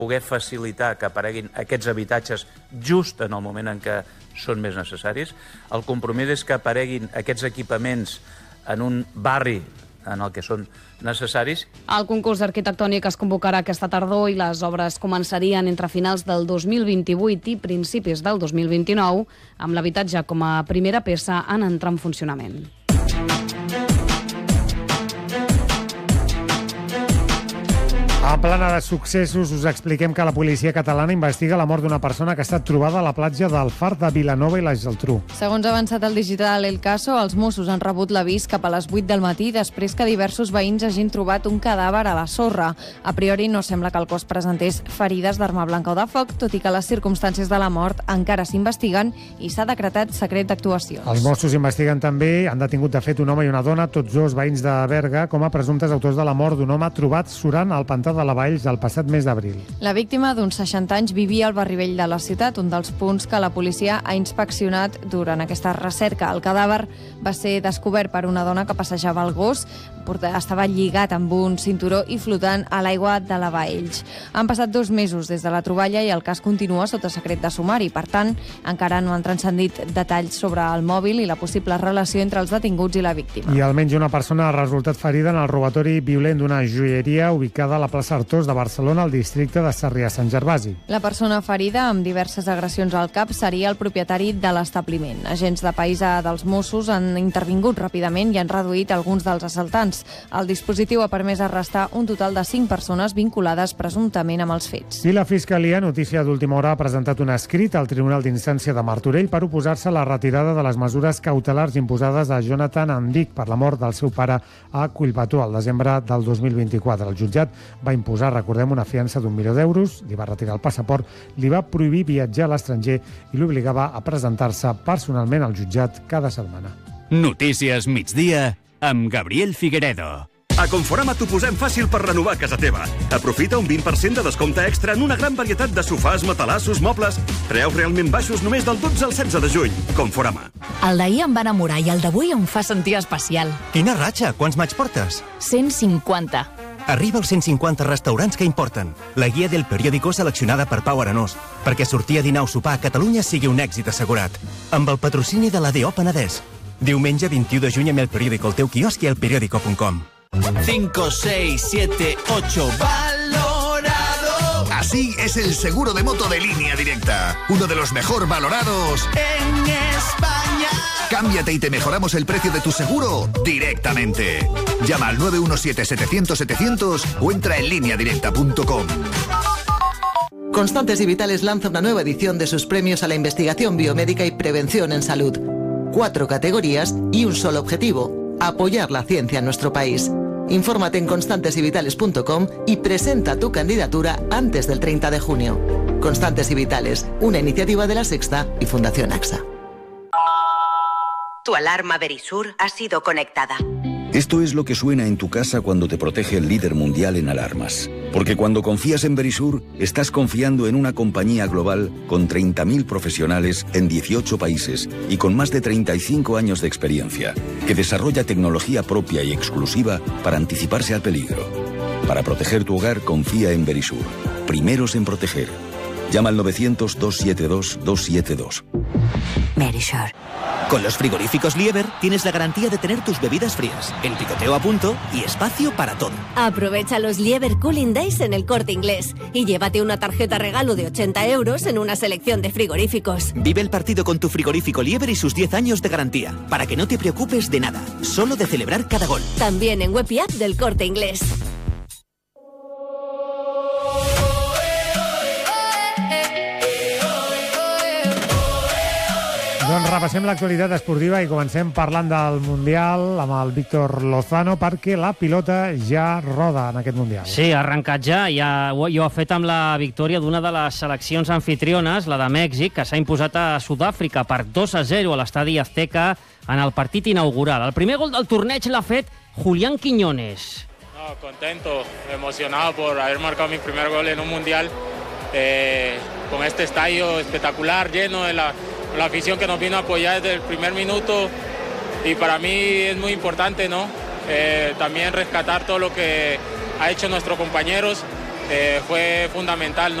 poder facilitar que apareguin aquests habitatges just en el moment en què són més necessaris. El compromís és que apareguin aquests equipaments en un barri en el que són necessaris. El concurs arquitectònic es convocarà aquesta tardor i les obres començarien entre finals del 2028 i principis del 2029, amb l'habitatge com a primera peça en entrar en funcionament. A plana de successos us expliquem que la policia catalana investiga la mort d'una persona que ha estat trobada a la platja del Far de Vilanova i la Geltrú. Segons ha avançat el digital El Caso, els Mossos han rebut l'avís cap a les 8 del matí després que diversos veïns hagin trobat un cadàver a la sorra. A priori no sembla que el cos presentés ferides d'arma blanca o de foc, tot i que les circumstàncies de la mort encara s'investiguen i s'ha decretat secret d'actuacions. Els Mossos investiguen també, han detingut de fet un home i una dona, tots dos veïns de Berga, com a presumptes autors de la mort d'un home trobat surant al pantà de la Valls el passat mes d'abril. La víctima, d'uns 60 anys, vivia al barri vell de la ciutat, un dels punts que la policia ha inspeccionat durant aquesta recerca. El cadàver va ser descobert per una dona que passejava el gos, estava lligat amb un cinturó i flotant a l'aigua de la Valls. Han passat 2 mesos des de la troballa i el cas continua sota secret de sumari. Per tant, encara no han transcendit detalls sobre el mòbil i la possible relació entre els detinguts i la víctima. I almenys una persona ha resultat ferida en el robatori violent d'una joieria ubicada a la plaça Artós de Barcelona, al districte de Sarrià-Sant Gervasi. La persona ferida, amb diverses agressions al cap, seria el propietari de l'establiment. Agents de paisà dels Mossos han intervingut ràpidament i han reduït alguns dels assaltants. El dispositiu ha permès arrestar un total de 5 persones vinculades presumptament amb els fets. I la Fiscalia, notícia d'última hora, ha presentat un escrit al Tribunal d'Instància de Martorell per oposar-se a la retirada de les mesures cautelars imposades a Jonathan Andic per la mort del seu pare a Collbató al desembre del 2024. El jutjat va imposar, recordem, una fiança d'1 milió d'euros, li va retirar el passaport, li va prohibir viatjar a l'estranger i l'obligava a presentar-se personalment al jutjat cada setmana. Notícies migdia amb Gabriel Figueredo. A Conforama t'ho posem fàcil per renovar casa teva. Aprofita un 20% de descompte extra en una gran varietat de sofàs, matalassos, mobles. Preus realment baixos només del 12 al 16 de juny. Conforama. El d'ahir em va enamorar i el d'avui em fa sentir especial. Quina ratxa! Quants maig portes? 150. Arriba als 150 restaurants que importen. La guia del periòdico seleccionada per Pau Aranós, perquè sortir a dinar o sopar a Catalunya sigui un èxit assegurat. Amb el patrocini de la DO Penedès. Diumenge 21 de juny amb el periòdico al teu quiosc i al periódico.com. 5, 6, 7, 8, valorado. Así es el seguro de moto de Línea Directa. Uno de los mejor valorados en España. Cámbiate y te mejoramos el precio de tu seguro directamente. Llama al 917-700-700 o entra en lineadirecta.com. Constantes y Vitales lanza una nueva edición de sus premios a la investigación biomédica y prevención en salud. 4 categorías y un solo objetivo: apoyar la ciencia en nuestro país. Infórmate en constantesyvitales.com y presenta tu candidatura antes del 30 de junio. Constantes y Vitales, una iniciativa de La Sexta y Fundación AXA. Tu alarma Verisur ha sido conectada. Esto es lo que suena en tu casa cuando te protege el líder mundial en alarmas. Porque cuando confías en Verisur, estás confiando en una compañía global con 30.000 profesionales en 18 países y con más de 35 años de experiencia, que desarrolla tecnología propia y exclusiva para anticiparse al peligro. Para proteger tu hogar, confía en Verisur. Primeros en proteger. Llama al 900-272-272. Verisur. Con los frigoríficos Lieber tienes la garantía de tener tus bebidas frías, el picoteo a punto y espacio para todo. Aprovecha los Lieber Cooling Days en El Corte Inglés y llévate una tarjeta regalo de 80 euros en una selección de frigoríficos. Vive el partido con tu frigorífico Lieber y sus 10 años de garantía, para que no te preocupes de nada, solo de celebrar cada gol. También en web y app del Corte Inglés. Doncs repassem l'actualitat esportiva i comencem parlant del Mundial amb el Víctor Lozano, perquè la pilota ja roda en aquest Mundial. Sí, ha arrencat ja ho ha fet amb la victòria d'una de les seleccions anfitriones, la de Mèxic, que s'ha imposat a Sud-àfrica per 2-0 a l'estadi Azteca en el partit inaugural. El primer gol del torneig l'ha fet Julián Quiñones. No, contento, emocionado por haber marcado mi primer gol en un Mundial, con este estadio espectacular, lleno de la afición que nos vino a apoyar desde el primer minuto, y para mí es muy importante, ¿no? También rescatar todo lo que ha hecho nuestros compañeros, fue fundamental, ¿no?